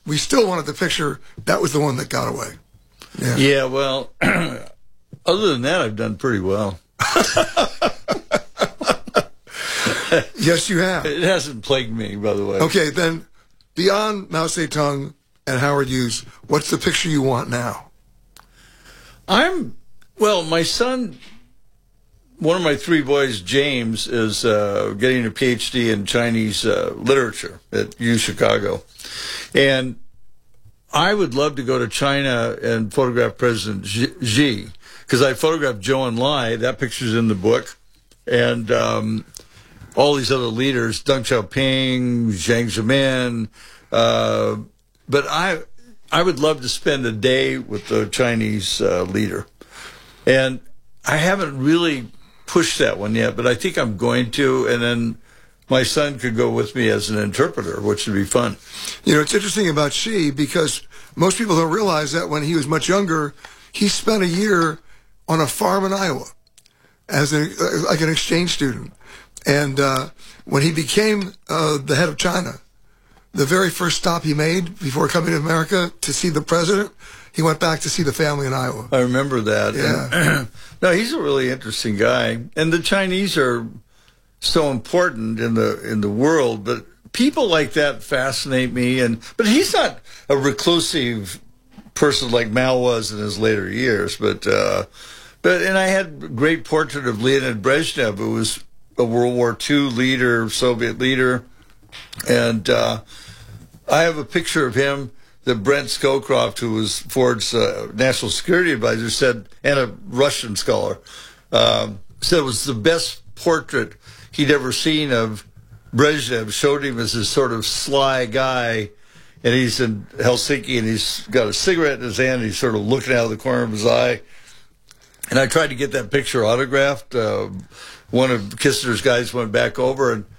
we still wanted the picture. That was the one that got away. Yeah, well, other than that, I've done pretty well. Yes, you have. It hasn't plagued me, by the way. Okay, then beyond Mao Zedong and Howard Hughes, what's the picture you want now? Well, my son, one of my three boys, James, is getting a PhD in Chinese literature at U Chicago. And I would love to go to China and photograph President Xi, because I photographed Zhou Enlai. That picture's in the book. And all these other leaders, Deng Xiaoping, Jiang Zemin. But I would love to spend a day with the Chinese leader. And I haven't really pushed that one yet, but I think I'm going to. And then my son could go with me as an interpreter, which would be fun. You know, it's interesting about Xi because most people don't realize that when he was much younger, he spent a year on a farm in Iowa as like an exchange student. And when he became the head of China, the very first stop he made before coming to America to see the president, he went back to see the family in Iowa. I remember that. Yeah. No, he's a really interesting guy. And the Chinese are so important in the world, but people like that fascinate me. But he's not a reclusive person like Mao was in his later years. But I had a great portrait of Leonid Brezhnev, who was a World War II leader, Soviet leader. And I have a picture of him that Brent Scowcroft, who was Ford's national security advisor, said, and a Russian scholar, said it was the best portrait he'd ever seen of Brezhnev. Showed him as this sort of sly guy, and he's in Helsinki, and he's got a cigarette in his hand, and he's sort of looking out of the corner of his eye. And I tried to get that picture autographed. One of Kissinger's guys went back over and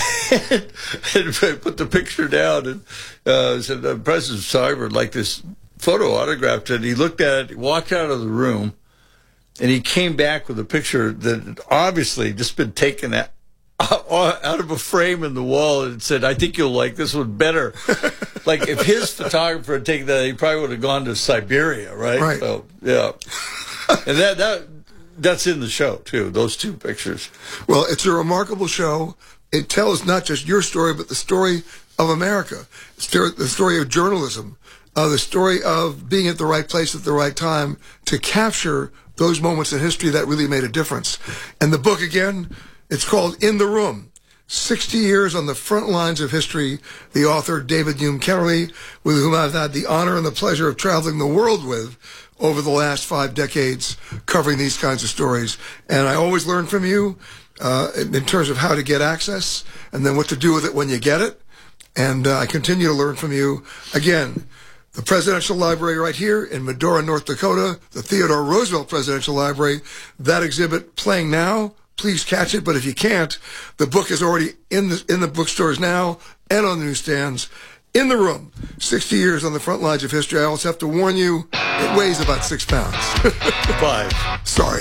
put the picture down and said, the president's photographer would like this photo autographed. And he looked at it, walked out of the room, and he came back with a picture that had obviously just been taken out of a frame in the wall, and said, I think you'll like this one better. Like if his photographer had taken that, he probably would have gone to Siberia, right? Right. So, yeah. And that's in the show, too, those two pictures. Well, it's a remarkable show. It tells not just your story, but the story of America, the story of journalism, the story of being at the right place at the right time to capture those moments in history that really made a difference. And the book, again, it's called In the Room, 60 Years on the Front Lines of History. The author, David Hume Kennerly, with whom I've had the honor and the pleasure of traveling the world with over the last 5 decades, covering these kinds of stories. And I always learn from you in terms of how to get access and then what to do with it when you get it. And I continue to learn from you. Again, the Presidential Library right here in Medora, North Dakota, the Theodore Roosevelt Presidential Library, that exhibit playing now. Please catch it, but if you can't, the book is already in the bookstores now and on the newsstands. In the Room, 60 Years on the Front Lines of History. I also have to warn you, it weighs about 6 pounds. 5. Sorry.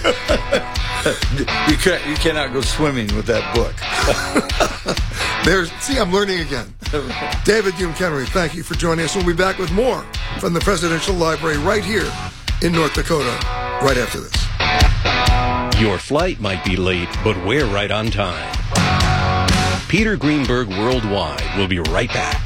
You cannot go swimming with that book. See, I'm learning again. David Hume Kennerly, thank you for joining us. We'll be back with more from the Presidential Library right here in North Dakota right after this. Your flight might be late, but we're right on time. Peter Greenberg Worldwide will be right back.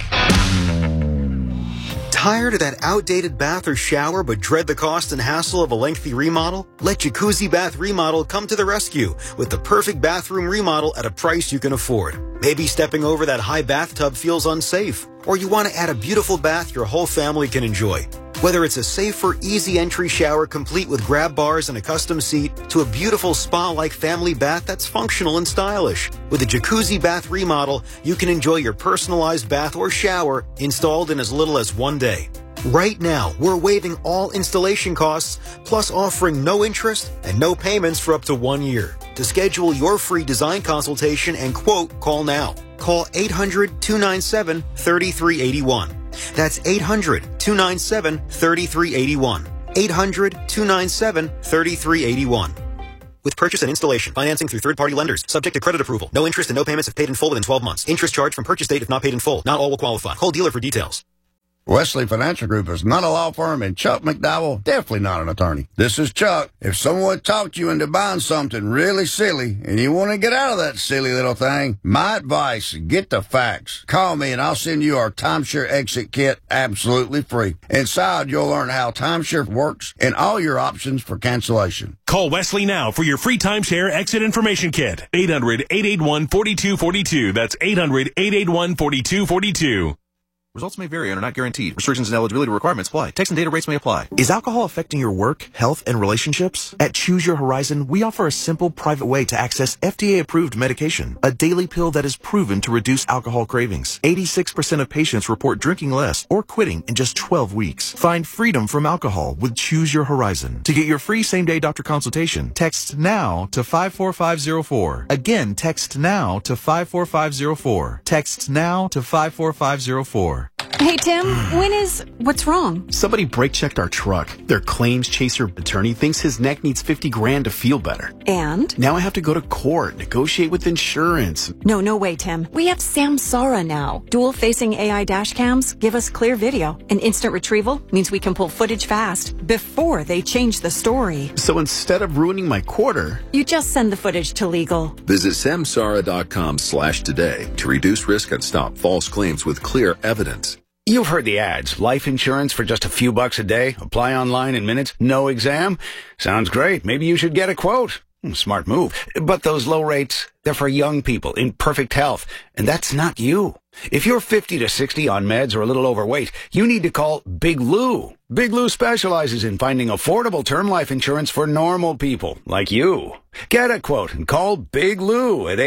Tired of that outdated bath or shower but dread the cost and hassle of a lengthy remodel? Let Jacuzzi Bath Remodel come to the rescue with the perfect bathroom remodel at a price you can afford. Maybe stepping over that high bathtub feels unsafe, or you want to add a beautiful bath your whole family can enjoy. Whether it's a safer, easy entry shower complete with grab bars and a custom seat to a beautiful spa-like family bath that's functional and stylish. With a Jacuzzi Bath Remodel, you can enjoy your personalized bath or shower installed in as little as 1 day. Right now, we're waiving all installation costs, plus offering no interest and no payments for up to 1 year. To schedule your free design consultation and quote, call now. Call 800-297-3381. That's 800-297-3381. 800-297-3381. With purchase and installation, financing through third-party lenders, subject to credit approval. No interest and no payments if paid in full within 12 months. Interest charged from purchase date if not paid in full. Not all will qualify. Call dealer for details. Wesley Financial Group is not a law firm, and Chuck McDowell, definitely not an attorney. This is Chuck. If someone talked you into buying something really silly and you want to get out of that silly little thing, my advice, get the facts. Call me and I'll send you our timeshare exit kit absolutely free. Inside, you'll learn how timeshare works and all your options for cancellation. Call Wesley now for your free timeshare exit information kit. 800-881-4242. That's 800-881-4242. Results may vary and are not guaranteed. Restrictions and eligibility requirements apply. Text and data rates may apply. Is alcohol affecting your work, health, and relationships? At Choose Your Horizon, we offer a simple, private way to access FDA-approved medication, a daily pill that is proven to reduce alcohol cravings. 86% of patients report drinking less or quitting in just 12 weeks. Find freedom from alcohol with Choose Your Horizon. To get your free same-day doctor consultation, text NOW to 54504. Again, text NOW to 54504. Text NOW to 54504. Hey, Tim, what's wrong? Somebody brake-checked our truck. Their claims chaser attorney thinks his neck needs $50,000 to feel better. And? Now I have to go to court, negotiate with insurance. No way, Tim. We have Samsara now. Dual-facing AI dash cams give us clear video. And instant retrieval means we can pull footage fast before they change the story. So instead of ruining my quarter, you just send the footage to legal. Visit samsara.com/today to reduce risk and stop false claims with clear evidence. You've heard the ads. Life insurance for just a few bucks a day. Apply online in minutes. No exam. Sounds great. Maybe you should get a quote. Smart move. But those low rates, they're for young people in perfect health. And that's not you. If you're 50 to 60 on meds or a little overweight, you need to call Big Lou. Big Lou specializes in finding affordable term life insurance for normal people like you. Get a quote and call Big Lou at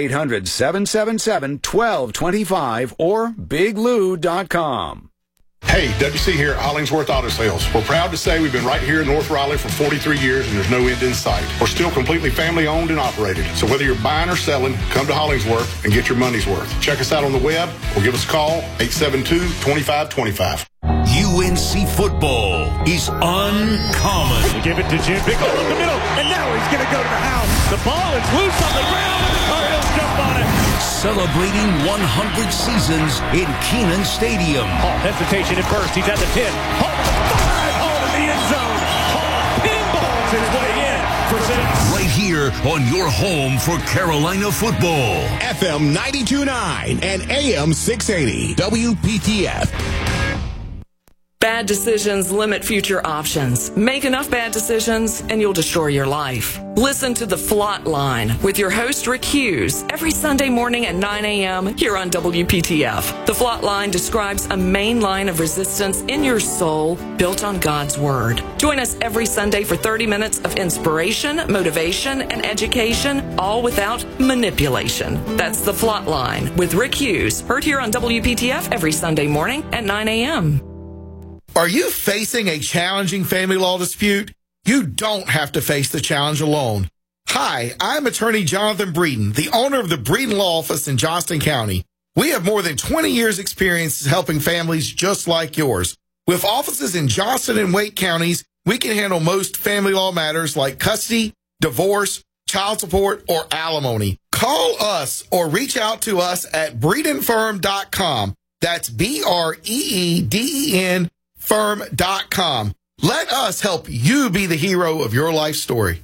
800-777-1225 or biglou.com. Hey, WC here at Hollingsworth Auto Sales. We're proud to say we've been right here in North Raleigh for 43 years and there's no end in sight. We're still completely family owned and operated. So whether you're buying or selling, come to Hollingsworth and get your money's worth. Check us out on the web or give us a call, 872-2525. UNC football is uncommon. We give it to Jim Bickle in the middle, and now he's going to go to the house. The ball is loose on the ground, and the Cardinals jump on it. Celebrating 100 seasons in Kenan Stadium. Hall, hesitation at first. He's at the 10. Hall to the 5. Hall in the end zone. Hall pinballs his way in for 6. Right here on your home for Carolina football. FM 92.9 and AM 680. WPTF. Bad decisions limit future options. Make enough bad decisions and you'll destroy your life. Listen to The Flot Line with your host Rick Hughes every Sunday morning at 9 a.m. here on WPTF. The Flot Line describes a main line of resistance in your soul built on God's Word. Join us every Sunday for 30 minutes of inspiration, motivation, and education, all without manipulation. That's The Flot Line with Rick Hughes, heard here on WPTF every Sunday morning at 9 a.m. Are you facing a challenging family law dispute? You don't have to face the challenge alone. Hi, I'm attorney Jonathan Breeden, the owner of the Breeden Law Office in Johnston County. We have more than 20 years experience helping families just like yours. With offices in Johnston and Wake counties, we can handle most family law matters like custody, divorce, child support, or alimony. Call us or reach out to us at BreedenFirm.com. That's BREEDEN firm.com. Let us help you be the hero of your life story.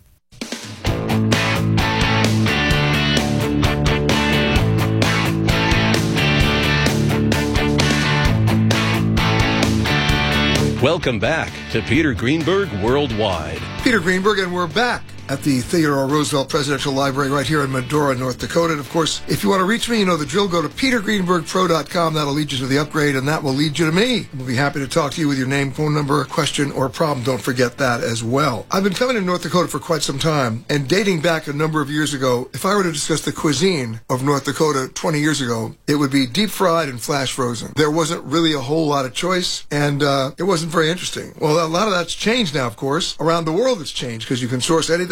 Welcome back to Peter Greenberg Worldwide. Peter Greenberg, and we're back at the Theodore Roosevelt Presidential Library right here in Medora, North Dakota. And of course, if you want to reach me, you know the drill. Go to petergreenbergpro.com. That'll lead you to the upgrade, and that will lead you to me. We'll be happy to talk to you with your name, phone number, question, or problem. Don't forget that as well. I've been coming to North Dakota for quite some time, and dating back a number of years ago, if I were to discuss the cuisine of North Dakota 20 years ago, it would be deep fried and flash frozen. There wasn't really a whole lot of choice, and it wasn't very interesting. Well, a lot of that's changed now, of course. Around the world, it's changed because you can source anything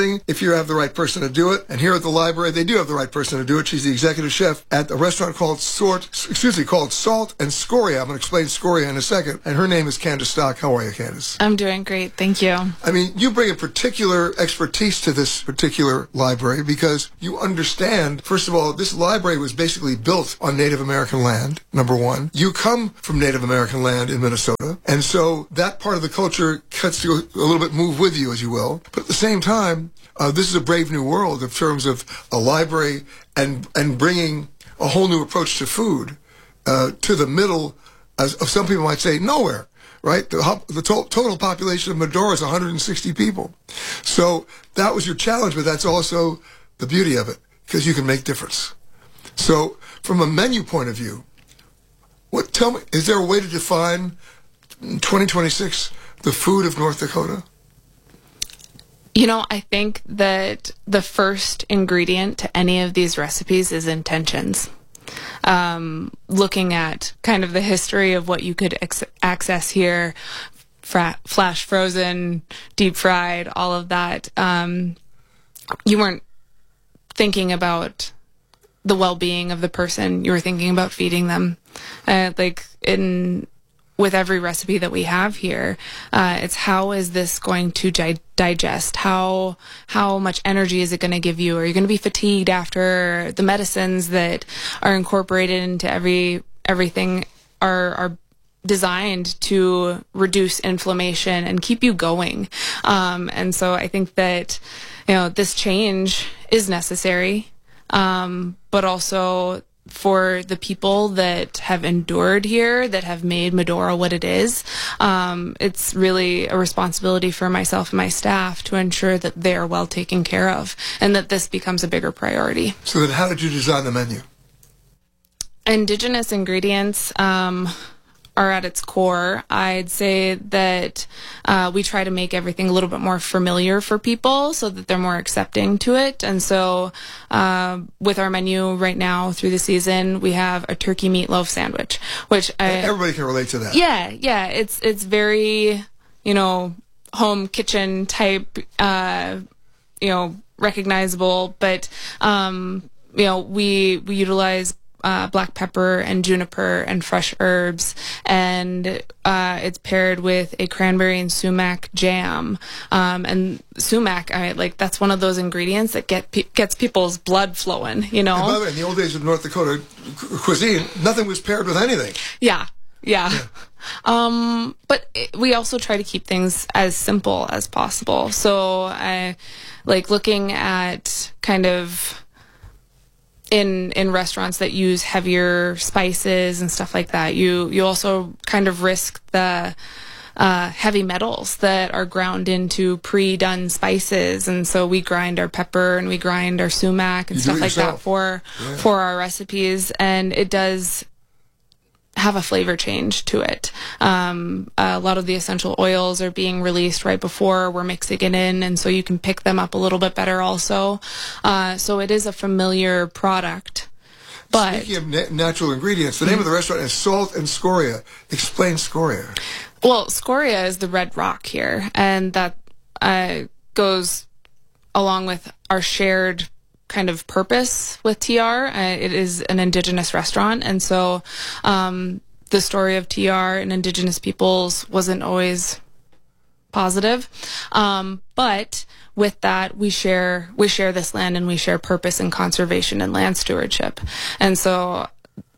amazing if you have the right person to do it. And here at the library, they do have the right person to do it. She's the executive chef at a restaurant called Salt and Scoria. I'm going to explain Scoria in a second. And her name is Candace Stock. How are you, Candace? I'm doing great. Thank you. I mean, you bring a particular expertise to this particular library because you understand, first of all, this library was basically built on Native American land, number one. You come from Native American land in Minnesota, and so that part of the culture cuts to a little bit move with you, as you will. But at the same time, this is a brave new world in terms of a library and bringing a whole new approach to food to the middle, as some people might say, nowhere. Right? The total population of Medora is 160 people. So that was your challenge, but that's also the beauty of it, because you can make difference. So from a menu point of view, tell me, is there a way to define in 2026 the food of North Dakota? You know, I think that the first ingredient to any of these recipes is intentions. Looking at kind of the history of what you could access here, flash frozen, deep fried, all of that, you weren't thinking about the well-being of the person. You were thinking about feeding them. With every recipe that we have here, it's how is this going to digest? How much energy is it going to give you? Are you going to be fatigued after? The medicines that are incorporated into everything are designed to reduce inflammation and keep you going. And so I think that, this change is necessary, but also for the people that have endured here, that have made Medora what it is, it's really a responsibility for myself and my staff to ensure that they are well taken care of and that this becomes a bigger priority. So then how did you design the menu? Indigenous ingredients are at its core. I'd say that we try to make everything a little bit more familiar for people so that they're more accepting to it. And so with our menu right now through the season, we have a turkey meatloaf sandwich, which everybody can relate to that. Yeah. It's very, home kitchen type, recognizable, but, we utilize black pepper and juniper and fresh herbs, and it's paired with a cranberry and sumac jam. And sumac, that's one of those ingredients that gets people's blood flowing. And by the way, in the old days of North Dakota cuisine, nothing was paired with anything. Yeah. But we also try to keep things as simple as possible. So I looking at kind of in restaurants that use heavier spices and stuff like that, you also kind of risk the heavy metals that are ground into pre-done spices, and so we grind our pepper and we grind our sumac and stuff like that for our recipes, and it does have a flavor change to it. A lot of the essential oils are being released right before we're mixing it in, and so you can pick them up a little bit better also. So it is a familiar product. But speaking of natural ingredients, the name of the restaurant is Salt and Scoria. Explain Scoria. Well, Scoria is the red rock here, and that goes along with our shared kind of purpose with TR. It is an Indigenous restaurant, and so the story of TR and Indigenous peoples wasn't always positive. But with that, we share this land, and we share purpose and conservation and land stewardship. And so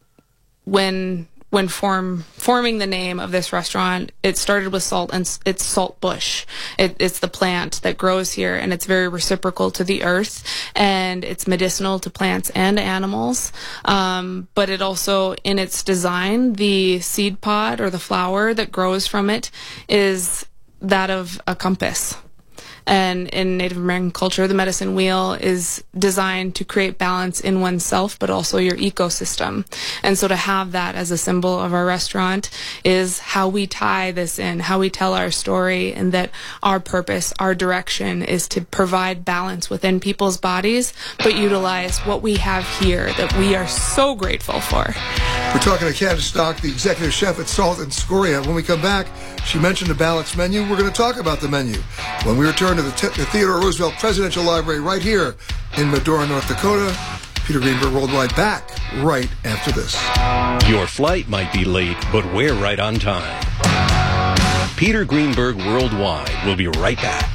when forming the name of this restaurant, it started with salt, and it's salt bush. It's the plant that grows here, and it's very reciprocal to the earth, and it's medicinal to plants and animals. But it also, in its design, the seed pod or the flower that grows from it is that of a compass. And in Native American culture, the medicine wheel is designed to create balance in oneself, but also your ecosystem. And so to have that as a symbol of our restaurant is how we tie this in, how we tell our story, and that our purpose, our direction is to provide balance within people's bodies, but utilize what we have here that we are so grateful for. We're talking to Candace Stock, the executive chef at Salt and Scoria. When we come back, she mentioned a balanced menu. We're going to talk about the menu when we return to the Theodore Roosevelt Presidential Library right here in Medora, North Dakota. Peter Greenberg Worldwide back right after this. Your flight might be late, but we're right on time. Peter Greenberg Worldwide will be right back.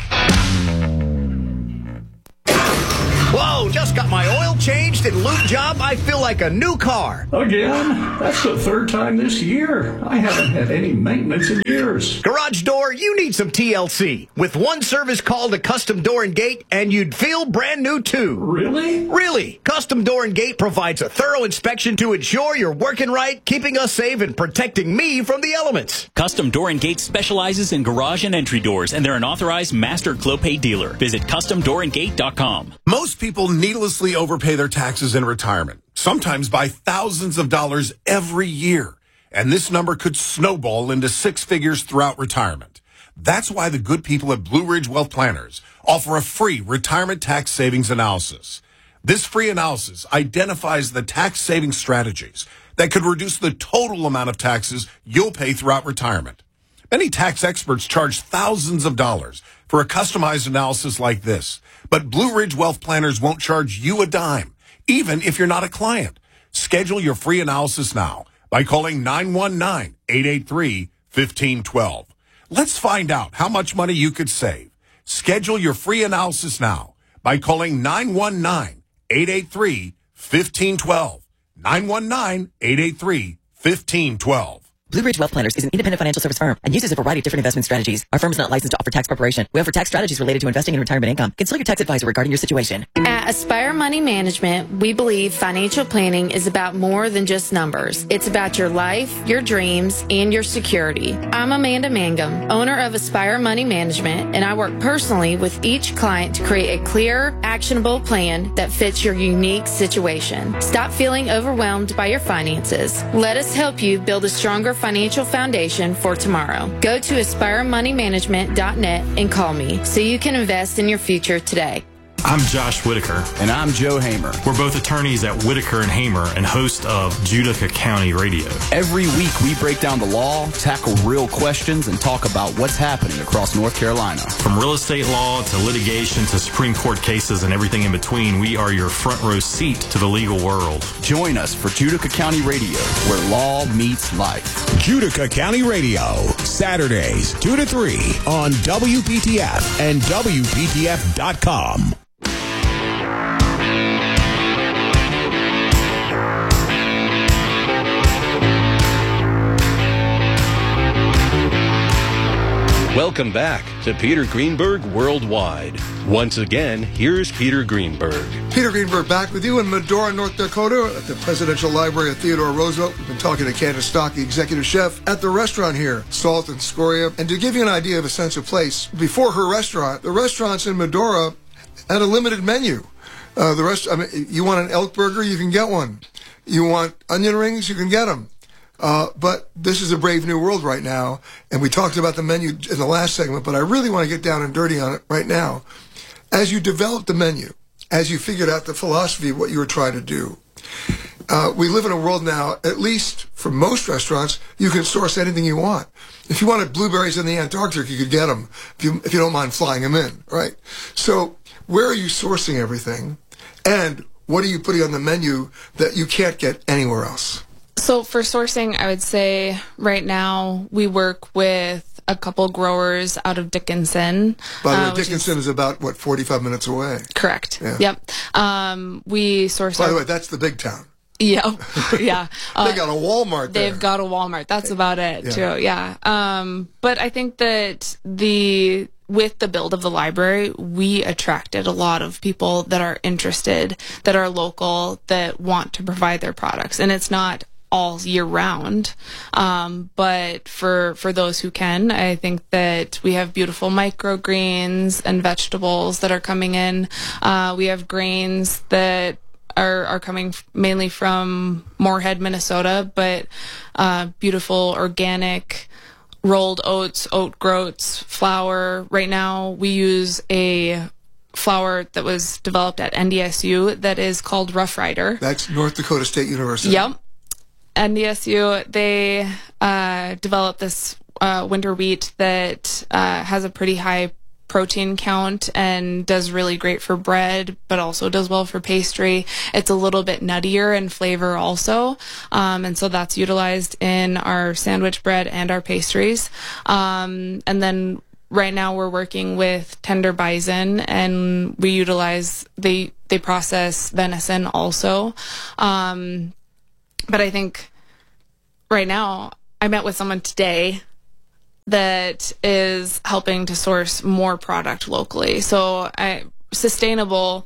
Whoa, just got my oil changed and lube job. I feel like a new car. Again? That's the third time this year. I haven't had any maintenance in years. Garage door, you need some TLC. With one service called a Custom Door and Gate, and you'd feel brand new too. Really? Really. Custom Door and Gate provides a thorough inspection to ensure you're working right, keeping us safe, and protecting me from the elements. Custom Door and Gate specializes in garage and entry doors, and they're an authorized master Clopay dealer. Visit CustomDoorandGate.com. Most people needlessly overpay their taxes in retirement, sometimes by thousands of dollars every year. And this number could snowball into six figures throughout retirement. That's why the good people at Blue Ridge Wealth Planners offer a free retirement tax savings analysis. This free analysis identifies the tax saving strategies that could reduce the total amount of taxes you'll pay throughout retirement. Many tax experts charge thousands of dollars for a customized analysis like this. But Blue Ridge Wealth Planners won't charge you a dime, even if you're not a client. Schedule your free analysis now by calling 919-883-1512. Let's find out how much money you could save. Schedule your free analysis now by calling 919-883-1512. 919-883-1512. Blue Ridge Wealth Planners is an independent financial service firm and uses a variety of different investment strategies. Our firm is not licensed to offer tax preparation. We offer tax strategies related to investing in retirement income. Consult your tax advisor regarding your situation. At Aspire Money Management, we believe financial planning is about more than just numbers. It's about your life, your dreams, and your security. I'm Amanda Mangum, owner of Aspire Money Management, and I work personally with each client to create a clear, actionable plan that fits your unique situation. Stop feeling overwhelmed by your finances. Let us help you build a stronger financial foundation for tomorrow. Go to aspiremoneymanagement.net and call me so you can invest in your future today. I'm Josh Whitaker. And I'm Joe Hamer. We're both attorneys at Whitaker and Hamer and host of Judica County Radio. Every week we break down the law, tackle real questions, and talk about what's happening across North Carolina. From real estate law to litigation to Supreme Court cases and everything in between, we are your front row seat to the legal world. Join us for Judica County Radio, where law meets life. Judica County Radio, Saturdays 2 to 3 on WPTF and WPTF.com. Welcome back to Peter Greenberg Worldwide. Once again, here's Peter Greenberg. Peter Greenberg back with you in Medora, North Dakota at the Presidential Library of Theodore Roosevelt. We've been talking to Candace Stock, the executive chef at the restaurant here, Salt and Scoria. And to give you an idea of a sense of place, before her restaurant, the restaurants in Medora had a limited menu. You want an elk burger, you can get one. You want onion rings, you can get them. But this is a brave new world right now, and we talked about the menu in the last segment, but I really want to get down and dirty on it right now. As you developed the menu, as you figured out the philosophy of what you were trying to do, we live in a world now, at least for most restaurants, you can source anything you want. If you wanted blueberries in the Antarctic, you could get them, if you don't mind flying them in, right? So where are you sourcing everything, and what are you putting on the menu that you can't get anywhere else? So for sourcing, I would say right now we work with a couple growers out of Dickinson. By the way, Dickinson is about, 45 minutes away? Correct. Yeah. Yep. We source... By the way, that's the big town. Yep. Yeah. They got a Walmart there. They've got a Walmart. That's about it, too. Yeah. But I think that with the build of the library, we attracted a lot of people that are interested, that are local, that want to provide their products. And it's not all year round. But for those who can, I think that we have beautiful microgreens and vegetables that are coming in. We have grains that are coming mainly from Moorhead, Minnesota, but beautiful organic rolled oats, oat groats, flour. Right now we use a flour that was developed at NDSU that is called Rough Rider. That's North Dakota State University. Yep. NDSU, they developed this winter wheat that has a pretty high protein count and does really great for bread, but also does well for pastry. It's a little bit nuttier in flavor also. And so that's utilized in our sandwich bread and our pastries. And then right now we're working with tender bison, and we utilize, they process venison also. But I think right now, I met with someone today that is helping to source more product locally. So sustainable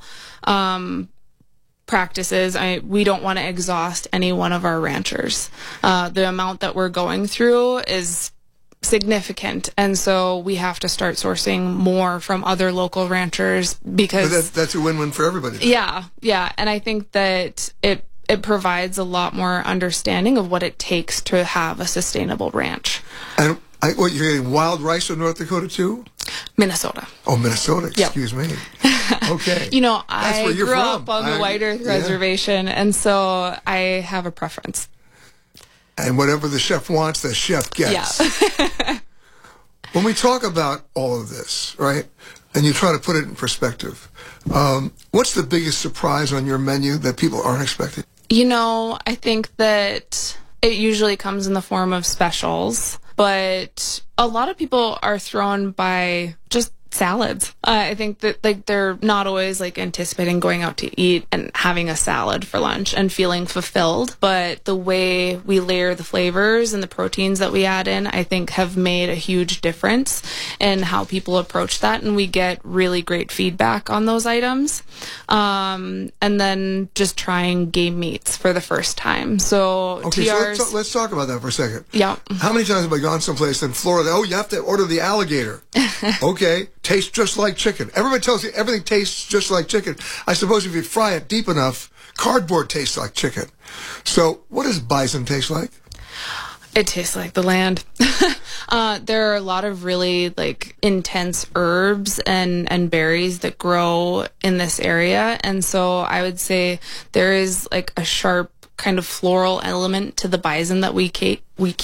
practices, we don't want to exhaust any one of our ranchers. The amount that we're going through is significant, and so we have to start sourcing more from other local ranchers, because that's a win-win for everybody. Yeah, and I think that it provides a lot more understanding of what it takes to have a sustainable ranch. And what, you're getting wild rice in North Dakota too? Minnesota. Oh, Minnesota. Excuse me. Okay. I grew up on the White Earth Reservation, and so I have a preference. And whatever the chef wants, the chef gets. Yeah. When we talk about all of this, right, and you try to put it in perspective, what's the biggest surprise on your menu that people aren't expecting? I think that it usually comes in the form of specials, but a lot of people are thrown by just salads. I think that they're not always anticipating going out to eat and having a salad for lunch and feeling fulfilled, but the way we layer the flavors and the proteins that we add in, I think, have made a huge difference in how people approach that, and we get really great feedback on those items. And then just trying game meats for the first time. So TR's, let's talk about that for a second. Yeah. How many times have I gone someplace in Florida? Oh, you have to order the alligator. Okay. Tastes just like chicken. Everybody tells you everything tastes just like chicken. I suppose if you fry it deep enough, cardboard tastes like chicken. So what does bison taste like? It tastes like the land. There are a lot of really intense herbs and berries that grow in this area. And so I would say there is a sharp kind of floral element to the bison that we keep.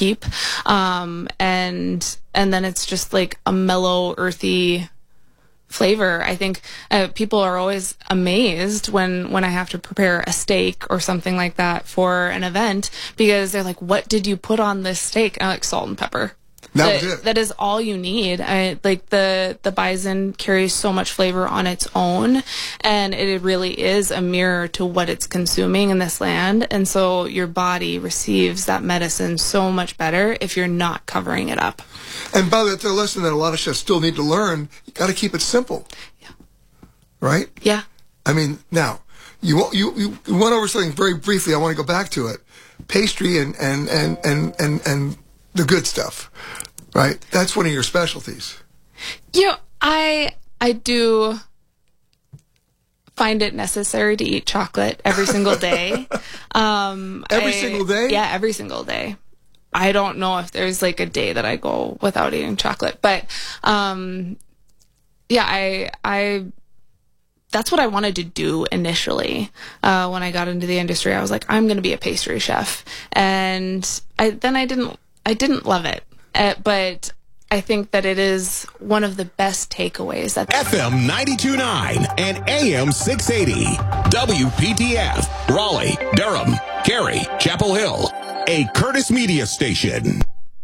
And then it's just a mellow, earthy flavor. I think people are always amazed when I have to prepare a steak or something like that for an event, because they're like, what did you put on this steak? And I'm like, salt and pepper. That is all you need. The bison carries so much flavor on its own, and it really is a mirror to what it's consuming in this land. And so your body receives that medicine so much better if you're not covering it up. And by the way, that's a lesson that a lot of chefs still need to learn. You got to keep it simple. Yeah. Right? Yeah. I mean, now you went over something very briefly. I want to go back to it. Pastry and the good stuff, right? That's one of your specialties. I do find it necessary to eat chocolate every single day. Every single day? Yeah, every single day. I don't know if there's a day that I go without eating chocolate, but I that's what I wanted to do initially. When I got into the industry, I was like, I'm going to be a pastry chef, and I didn't love it, but I think that it is one of the best takeaways. FM 92.9 and AM 680. WPTF. Raleigh, Durham, Cary, Chapel Hill. A Curtis Media station.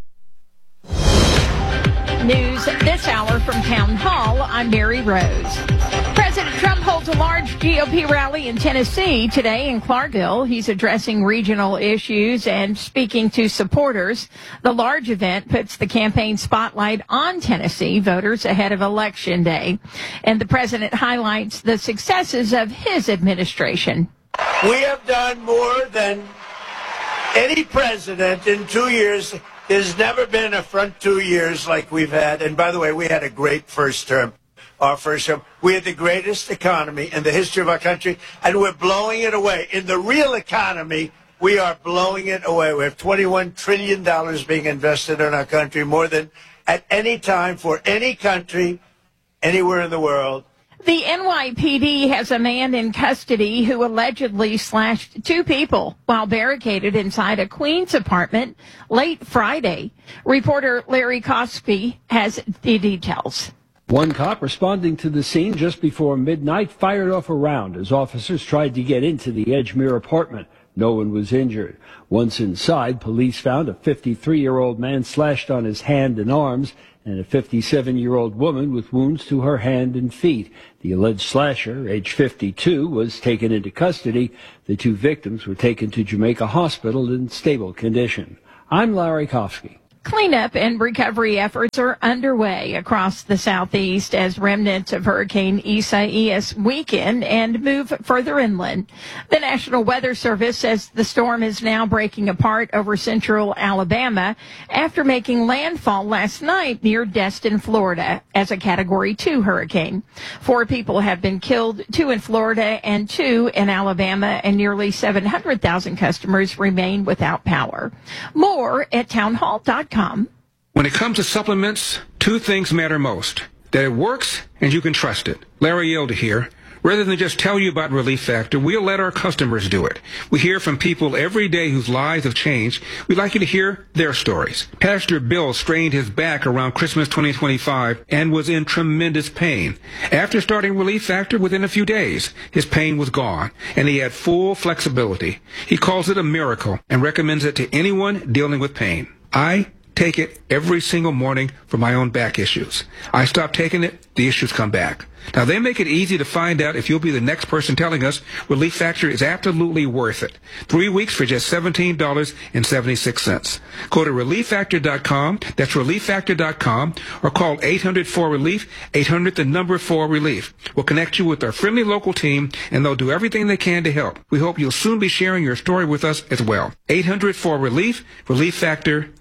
News this hour from Town Hall. I'm Mary Rose. President Trump holds a large GOP rally in Tennessee today in Clarkville. He's addressing regional issues and speaking to supporters. The large event puts the campaign spotlight on Tennessee voters ahead of Election Day. And the president highlights the successes of his administration. We have done more than any president in 2 years. There's never been a front 2 years like we've had. And by the way, we had a great first term. Our first term. We had the greatest economy in the history of our country, and we're blowing it away. In the real economy, we are blowing it away. We have $21 trillion being invested in our country, more than at any time for any country anywhere in the world. The NYPD has a man in custody who allegedly slashed two people while barricaded inside a Queens apartment late Friday. Reporter Larry Kosky has the details. One cop responding to the scene just before midnight fired off a round as officers tried to get into the Edgemere apartment. No one was injured. Once inside, police found a 53-year-old man slashed on his hand and arms and a 57-year-old woman with wounds to her hand and feet. The alleged slasher, age 52, was taken into custody. The two victims were taken to Jamaica Hospital in stable condition. I'm Larry Kofsky. Cleanup and recovery efforts are underway across the southeast as remnants of Hurricane Isaias weaken and move further inland. The National Weather Service says the storm is now breaking apart over central Alabama after making landfall last night near Destin, Florida, as a Category 2 hurricane. 4 people have been killed, 2 in Florida and 2 in Alabama, and nearly 700,000 customers remain without power. More at townhall.com. When it comes to supplements, 2 things matter most. That it works and you can trust it. Larry Yelda here. Rather than just tell you about Relief Factor, we'll let our customers do it. We hear from people every day whose lives have changed. We'd like you to hear their stories. Pastor Bill strained his back around Christmas 2025 and was in tremendous pain. After starting Relief Factor, within a few days, his pain was gone, and he had full flexibility. He calls it a miracle and recommends it to anyone dealing with pain. I take it every single morning for my own back issues. I stop taking it, the issues come back. Now, they make it easy to find out if you'll be the next person telling us Relief Factor is absolutely worth it. 3 weeks for just $17.76. Go to ReliefFactor.com, that's ReliefFactor.com, or call 800-4RELIEF, 800-4RELIEF. We'll connect you with our friendly local team, and they'll do everything they can to help. We hope you'll soon be sharing your story with us as well. 800-4RELIEF, ReliefFactor.com.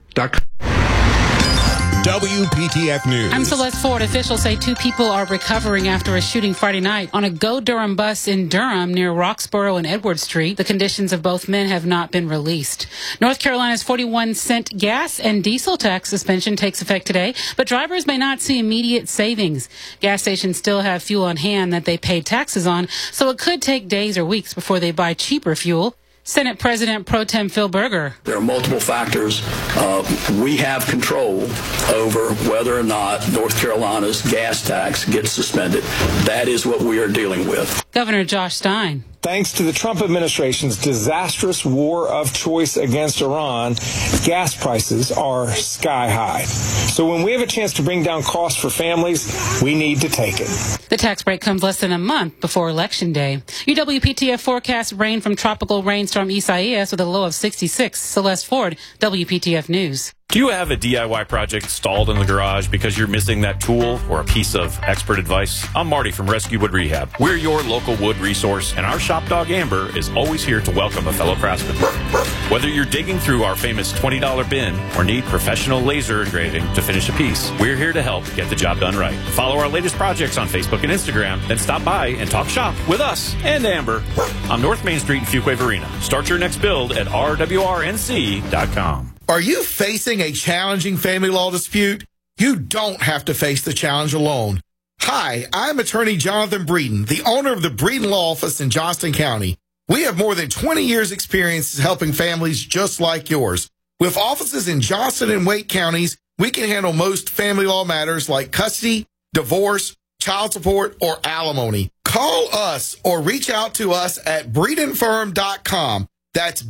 WPTF News. I'm Celeste Ford. Officials say 2 people are recovering after a shooting Friday night on a Go Durham bus in Durham near Roxborough and Edward Street. The conditions of both men have not been released. North Carolina's 41-cent gas and diesel tax suspension takes effect today, but drivers may not see immediate savings. Gas stations still have fuel on hand that they paid taxes on, so it could take days or weeks before they buy cheaper fuel. Senate President Pro Tem Phil Berger. There are multiple factors. We have control over whether or not North Carolina's gas tax gets suspended. That is what we are dealing with. Governor Josh Stein. Thanks to the Trump administration's disastrous war of choice against Iran, gas prices are sky high. So when we have a chance to bring down costs for families, we need to take it. The tax break comes less than a month before Election Day. UWPTF forecasts rain from tropical rainstorm Isaias with a low of 66. Celeste Ford, WPTF News. Do you have a DIY project stalled in the garage because you're missing that tool or a piece of expert advice? I'm Marty from Rescue Wood Rehab. We're your local wood resource, and our shop dog Amber is always here to welcome a fellow craftsman. Whether you're digging through our famous $20 bin or need professional laser engraving to finish a piece, we're here to help get the job done right. Follow our latest projects on Facebook and Instagram, then stop by and talk shop with us and Amber on North Main Street in Fuquay Varina. Start your next build at rwrnc.com. Are you facing a challenging family law dispute? You don't have to face the challenge alone. Hi, I'm attorney Jonathan Breeden, the owner of the Breeden Law Office in Johnston County. We have more than 20 years experience helping families just like yours. With offices in Johnston and Wake counties, we can handle most family law matters like custody, divorce, child support, or alimony. Call us or reach out to us at BreedenFirm.com. That's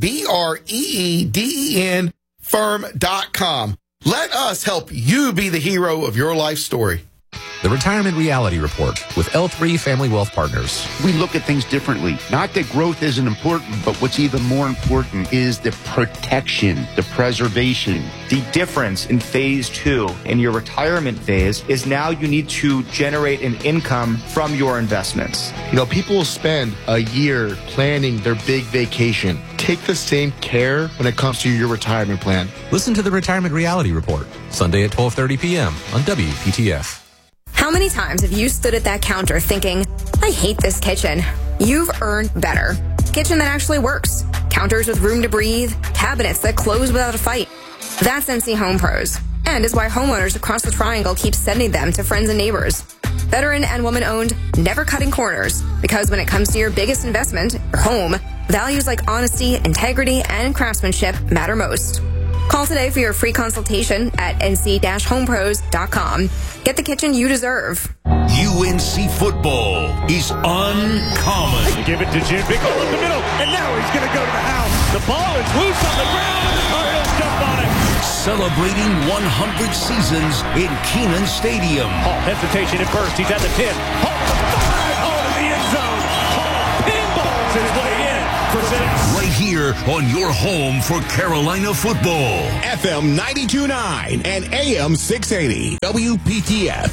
BREEDEN firm.com. Let us help you be the hero of your life story. The Retirement Reality Report with L3 Family Wealth Partners. We look at things differently. Not that growth isn't important, but what's even more important is the protection, the preservation. The difference in phase 2 in your retirement phase is now you need to generate an income from your investments. You know, people will spend a year planning their big vacation. Take the same care when it comes to your retirement plan. Listen to the Retirement Reality Report, Sunday at 12:30 p.m. on WPTF. How many times have you stood at that counter thinking, I hate this kitchen? You've earned better. Kitchen that actually works. Counters with room to breathe. Cabinets that close without a fight. That's NC Home Pros. And is why homeowners across the Triangle keep sending them to friends and neighbors. Veteran and woman-owned, never cutting corners. Because when it comes to your biggest investment, your home, values like honesty, integrity, and craftsmanship matter most. Call today for your free consultation at nc-homepros.com. Get the kitchen you deserve. UNC football is uncommon. They give it to Jim. Big hole in the middle, and now he's going to go to the house. The ball is loose on the ground. Cardinals jump on it. Celebrating 100 seasons in Kenan Stadium. Hall, hesitation at first. He's at the 10. Hall, Hall to the end zone. Hall pinballs his way in for 6. Right here on your home for Carolina football. FM 92.9 and AM 680. WPTF.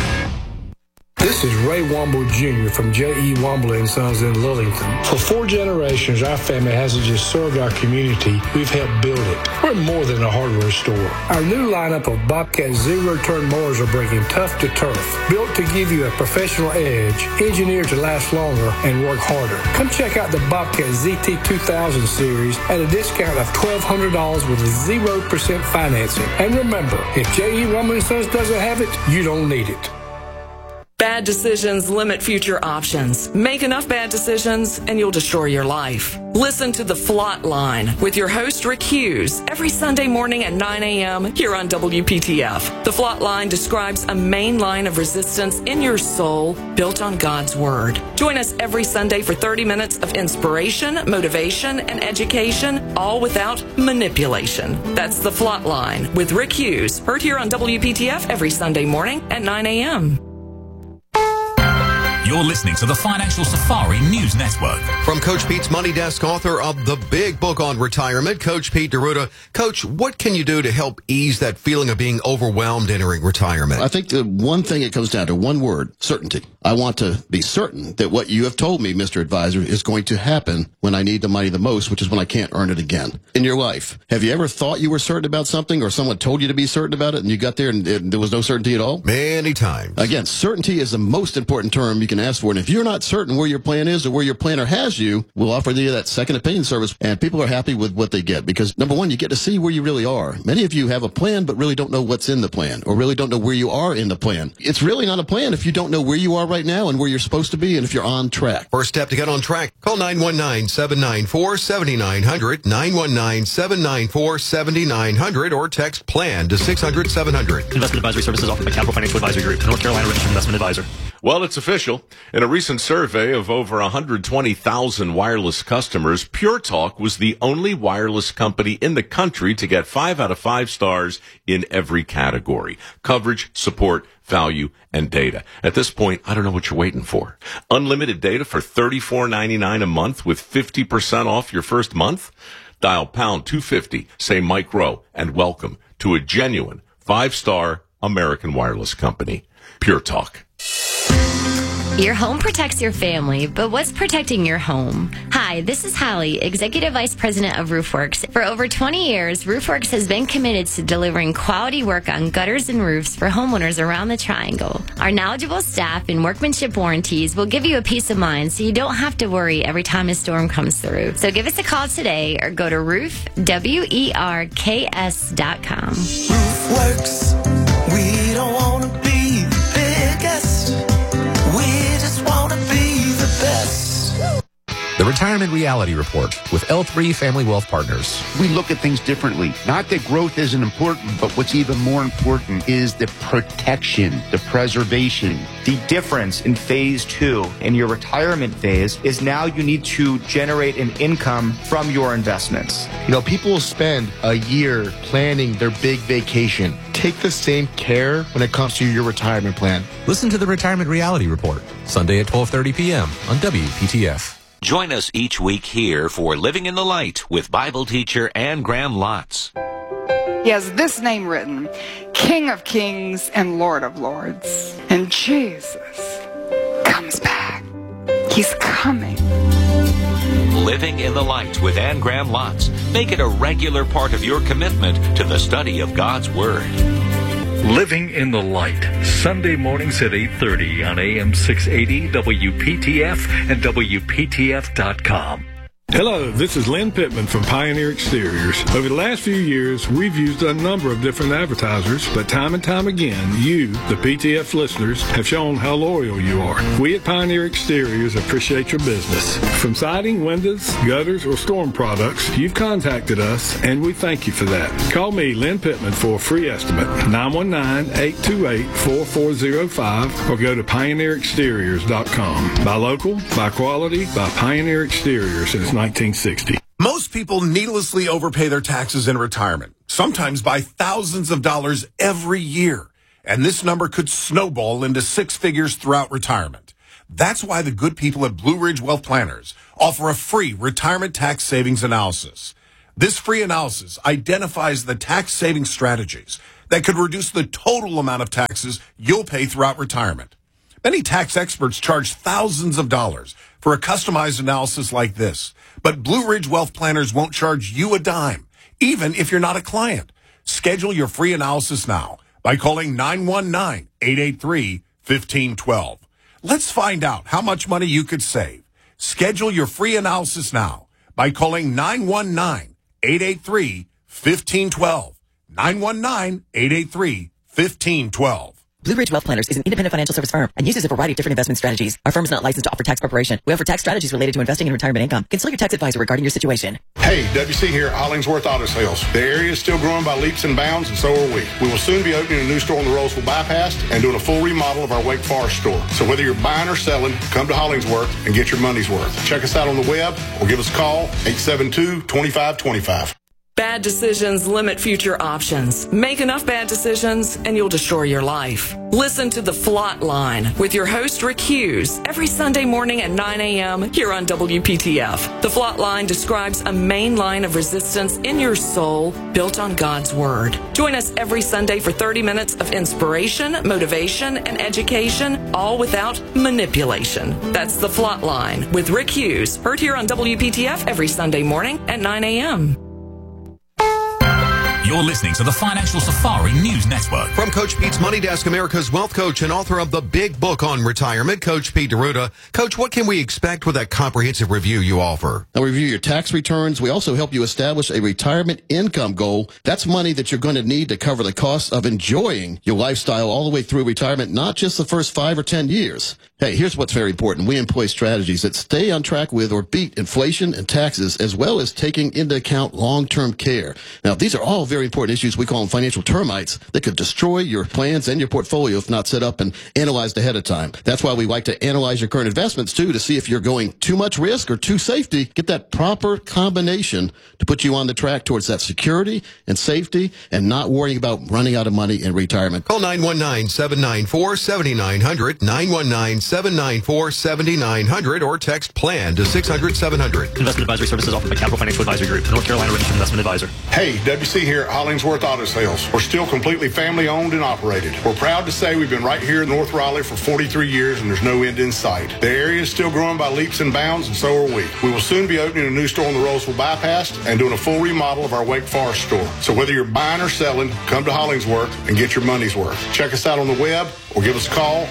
This is Ray Womble Jr. from J.E. Womble & Sons in Lillington. For 4 generations, our family hasn't just served our community, we've helped build it. We're more than a hardware store. Our new lineup of Bobcat zero-turn mowers are breaking tough to turf, built to give you a professional edge, engineered to last longer and work harder. Come check out the Bobcat ZT 2000 series at a discount of $1,200 with 0% financing. And remember, if J.E. Womble & Sons doesn't have it, you don't need it. Bad decisions limit future options. Make enough bad decisions and you'll destroy your life. Listen to The Flot Line with your host Rick Hughes every Sunday morning at 9 a.m. here on WPTF. The Flot Line describes a main line of resistance in your soul built on God's Word. Join us every Sunday for 30 minutes of inspiration, motivation, and education, all without manipulation. That's The Flot Line with Rick Hughes, heard here on WPTF every Sunday morning at 9 a.m. You're listening to the Financial Safari News Network. From Coach Pete's Money Desk, author of the big book on retirement, Coach Pete D'Arruda. Coach, what can you do to help ease that feeling of being overwhelmed entering retirement? I think the one thing it comes down to, one word, certainty. I want to be certain that what you have told me, Mr. Advisor, is going to happen when I need the money the most, which is when I can't earn it again. In your life, have you ever thought you were certain about something or someone told you to be certain about it and you got there and there was no certainty at all? Many times. Again, certainty is the most important term you can ask for. And if you're not certain where your plan is or where your planner has you, we'll offer you that second opinion service. And people are happy with what they get because, number one, you get to see where you really are. Many of you have a plan but really don't know what's in the plan or really don't know where you are in the plan. It's really not a plan if you don't know where you are right now and where you're supposed to be and if you're on track. First step to get on track, call 919-794-7900, 919-794-7900, or text PLAN to 600-700. Investment advisory services offered by Capital Financial Advisory Group, North Carolina Registered Investment Advisor. Well, it's official. In a recent survey of over 120,000 wireless customers, Pure Talk was the only wireless company in the country to get 5 out of 5 stars in every category: coverage, support, value, and data. At this point, I don't know what you're waiting for. Unlimited data for $34.99 a month with 50% off your first month? Dial pound 250, say Mike Rowe, and welcome to a genuine 5-star American wireless company. Pure Talk. Your home protects your family, but what's protecting your home? Hi, this is Holly, Executive Vice President of RoofWorks. For over 20 years, RoofWorks has been committed to delivering quality work on gutters and roofs for homeowners around the Triangle. Our knowledgeable staff and workmanship warranties will give you a peace of mind so you don't have to worry every time a storm comes through. So give us a call today or go to roofwerks.com. RoofWorks, we don't want to be the biggest. We just want to be the best. The Retirement Reality Report with L3 Family Wealth Partners. We look at things differently. Not that growth isn't important, but what's even more important is the protection, the preservation. The difference in phase 2 in your retirement phase is now you need to generate an income from your investments. You know, people will spend a year planning their big vacation. Take the same care when it comes to your retirement plan. Listen to the Retirement Reality Report, Sunday at 12:30 p.m. on WPTF. Join us each week here for Living in the Light with Bible teacher Ann Graham Lotz. He has this name written, King of Kings and Lord of Lords. And Jesus comes back. He's coming. Living in the Light with Ann Graham Lotz. Make it a regular part of your commitment to the study of God's Word. Living in the Light, Sunday mornings at 8:30 on AM 680 WPTF and WPTF.com. Hello, this is Lynn Pittman from Pioneer Exteriors. Over the last few years, we've used a number of different advertisers, but time and time again, you, the PTF listeners, have shown how loyal you are. We at Pioneer Exteriors appreciate your business. From siding, windows, gutters, or storm products, you've contacted us, and we thank you for that. Call me, Lynn Pittman, for a free estimate, 919-828-4405, or go to pioneerexteriors.com. Buy local, buy quality, buy Pioneer Exteriors since 1960. Most people needlessly overpay their taxes in retirement, sometimes by thousands of dollars every year. And this number could snowball into six figures throughout retirement. That's why the good people at Blue Ridge Wealth Planners offer a free retirement tax savings analysis. This free analysis identifies the tax saving strategies that could reduce the total amount of taxes you'll pay throughout retirement. Many tax experts charge thousands of dollars for a customized analysis like this. But Blue Ridge Wealth Planners won't charge you a dime, even if you're not a client. Schedule your free analysis now by calling 919-883-1512. Let's find out how much money you could save. Schedule your free analysis now by calling 919-883-1512. 919-883-1512. Blue Ridge Wealth Planners is an independent financial service firm and uses a variety of different investment strategies. Our firm is not licensed to offer tax preparation. We offer tax strategies related to investing in retirement income. Consult your tax advisor regarding your situation. Hey, WC here at Hollingsworth Auto Sales. The area is still growing by leaps and bounds, and so are we. We will soon be opening a new store on the Roseville Bypass and doing a full remodel of our Wake Forest store. So whether you're buying or selling, come to Hollingsworth and get your money's worth. Check us out on the web or give us a call, 872-2525. Bad decisions limit future options. Make enough bad decisions and you'll destroy your life. Listen to The Flot Line with your host Rick Hughes every Sunday morning at 9 a.m. here on WPTF. The Flot Line describes a main line of resistance in your soul built on God's Word. Join us every Sunday for 30 minutes of inspiration, motivation, and education, all without manipulation. That's The Flot Line with Rick Hughes, heard here on WPTF every Sunday morning at 9 a.m. You're listening to the Financial Safari News Network. From Coach Pete's Money Desk, America's Wealth Coach and author of the Big Book on Retirement, Coach Pete D'Arruda. Coach, what can we expect with that comprehensive review you offer? Now, review your tax returns. We also help you establish a retirement income goal. That's money that you're going to need to cover the costs of enjoying your lifestyle all the way through retirement, not just the first 5 or 10 years. Hey, here's what's very important. We employ strategies that stay on track with or beat inflation and taxes, as well as taking into account long-term care. Now, these are all very important issues. We call them financial termites that could destroy your plans and your portfolio if not set up and analyzed ahead of time. That's why we like to analyze your current investments, too, to see if you're going too much risk or too safety. Get that proper combination to put you on the track towards that security and safety and not worrying about running out of money in retirement. Call 919-794-7900, 919-794-7900, or text PLAN to 600-700. Investment advisory services offered by Capital Financial Advisory Group, North Carolina registered investment advisor. Hey, WC here at Hollingsworth Auto Sales. We're still completely family owned and operated. We're proud to say we've been right here in North Raleigh for 43 years and there's no end in sight. The area is still growing by leaps and bounds, and so are we. We will soon be opening a new store on the Roseville Bypass and doing a full remodel of our Wake Forest store. So whether you're buying or selling, come to Hollingsworth and get your money's worth. Check us out on the web or give us a call,